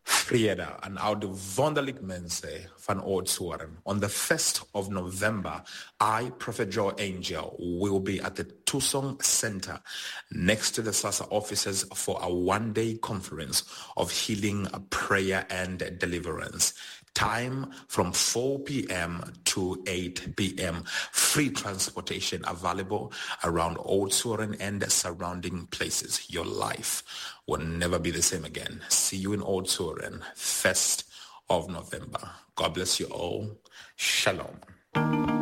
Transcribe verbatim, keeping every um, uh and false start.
Fredag en oude wonderlijk mensen van Oudtshoorn. On the first of November, I, Prophet Joe Angel, will be at the Tusong Center next to the SASA offices for a one-day conference of healing, prayer, and deliverance. Time from four p.m. to eight p.m. Free transportation available around Oudtshoorn and surrounding places. Your life will never be the same again. See you in Oudtshoorn, first of November. God bless you all. Shalom.